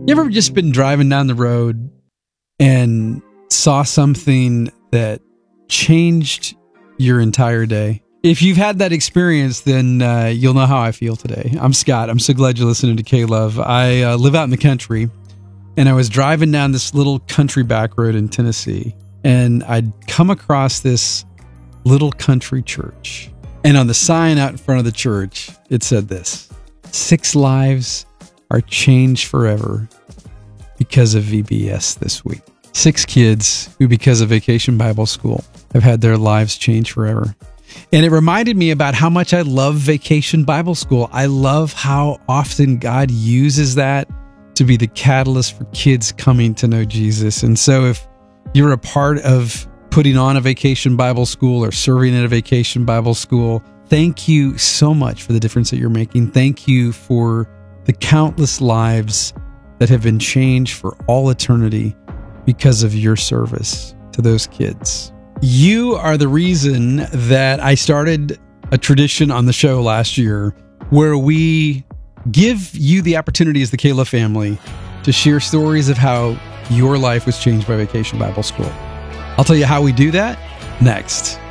You ever just been driving down the road and saw something that changed your entire day? If you've had that experience, then you'll know how I feel today. I'm Scott. I'm so glad you're listening to K-Love. I live out in the country, and I was driving down this little country back road in Tennessee, and I'd come across this little country church. And on the sign out in front of the church, it said this: 6 lives are changed forever because of VBS this week. 6 kids who, because of Vacation Bible School, have had their lives changed forever. And it reminded me about how much I love Vacation Bible School. I love how often God uses that to be the catalyst for kids coming to know Jesus. And so if you're a part of putting on a Vacation Bible School or serving at a Vacation Bible School, thank you so much for the difference that you're making. Thank you for the countless lives that have been changed for all eternity because of your service to those kids. You are the reason that I started a tradition on the show last year where we give you the opportunity as the K-Love family to share stories of how your life was changed by Vacation Bible School. I'll tell you how we do that next.